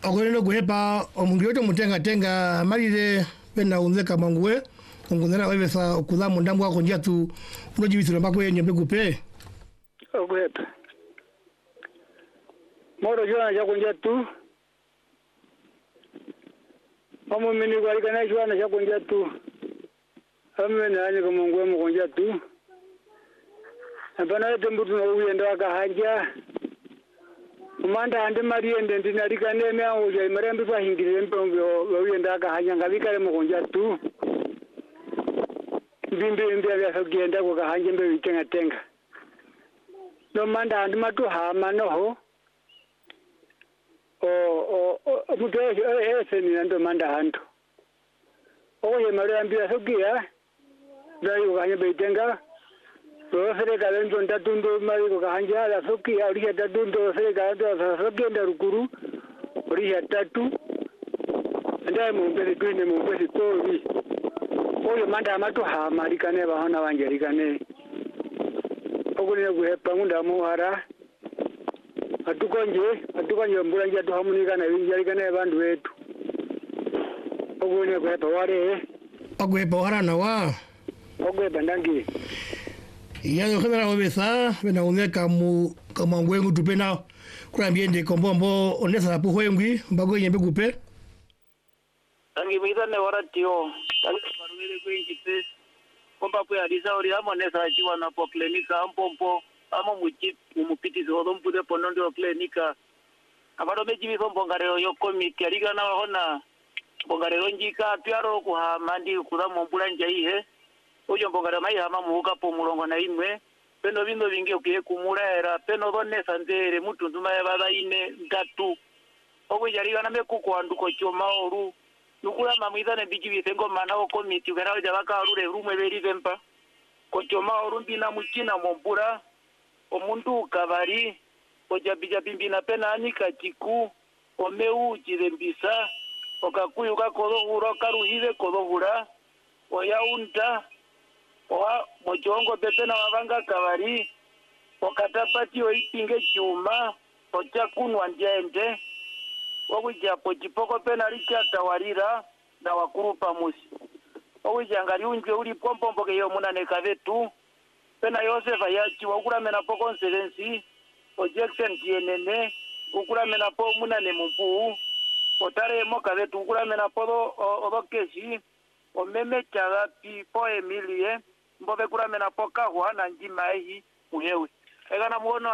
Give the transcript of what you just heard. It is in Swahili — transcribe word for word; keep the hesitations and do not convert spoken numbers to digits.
Okwene kuhepa omungi yote mutenga tenga malire pena unzeka mangwe ongunera webesa okuza mundambu wako njatu unojibisira mbako yenye mbekupe Okuhepa Moro jwana jako njatu Omo mini kwa likana jwana jako njatu Ame na anye kumungwe mko njatu Apana yote mbutu na uyenda waka hanja Umanda ande mariende ndinarika neme anguja imarembi pa hingire mpongyo uyenda waka hanja ngabikare mko njatu Bimbi mbi ya sogienda kwa kahanje mbe witenga tenga No manda ande matu hama noho O o o mutu ese ni ando manda hando Oye marembi ya sogia Dari kwa kahanje mbe witenga Rosere kalendo ndatundo mari kwa kahanje la sogia Urisha tatundo rosere kalendo sogia ndarukuru Urisha tatu Ndai mumpesi tuine mumpesi tovi Oyo manda amatu hama rikane bahona wanje rikane Okunine kuhepa ngunda muhara Atukonje, atukonje mbula njatu hamunika na winja rikane bandu wetu Okunine kuhepa ware Okuhepa wara na wa Okuhepa ndangi Yayo khenera wabesa Bena unzeka mu Kama ngwengu tupena Kura mbiende kombombo Onesa la puho yengwi Mbago yenye mbekupe Tangi mwitane waratio Tangi paruwele kwenye kipe Kompa kwe hadisa ori hama nesa achiwa na po klinika Ampompo Amo mupiti zihodo mpude ponondi wa klinika Apado meji mifo mpongareo yoko miti Aliga na wahona Mpongareo njika Piaro kuha mandi kuda mbula njaihe Ujo mpongareo mai hama muhuka po mulongo na imwe Peno vindo vingi ukihe kumurera Peno dhone sandere Mutu nduma ya bada ine Ngatu Ogo jariga na meku kwa nduko choma oru Nukula mamwithane bikibise ngoma na komiti ukera jabaka arure rumwe beri vempa kochoma orumbi na mukina mombura omundu ukabari ojabija bimbina pena anika chiku omeu chirembisa okakuyu kakodo uro karuhive kodogura oyaunta owa mochongo pepena wabanga kabari okatapati oipinge chuma ochakunwa njende Owija pochipoko pena licha tawarira na wakuru pamusi. Owija ngari unjwe uli pompo mpoke yo munane kavetu. Pena Yosefa yachi wakura mena po konserensi. O Jackson kienene. Ukura mena po munane mumpu. Otare mo kavetu ukura mena po do odokesi. O meme chaga pi po Emilie. Mbobe kura mena po kahwa na njima ehi muhewe. Ega na muono